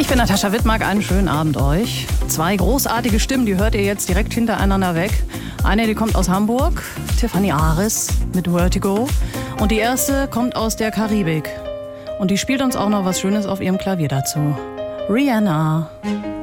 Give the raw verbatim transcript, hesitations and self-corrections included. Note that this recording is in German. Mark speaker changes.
Speaker 1: Ich bin Natascha Wittmark, einen schönen Abend euch. Zwei großartige Stimmen, die hört ihr jetzt direkt hintereinander weg. Eine, die kommt aus Hamburg, Tiffany Aris mit Vertigo. Und die erste kommt aus der Karibik. Und die spielt uns auch noch was Schönes auf ihrem Klavier dazu. Rihanna.